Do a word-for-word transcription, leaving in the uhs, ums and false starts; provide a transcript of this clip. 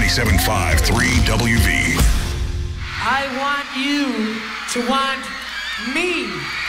ninety-seven point five, three W V. I want you to want me.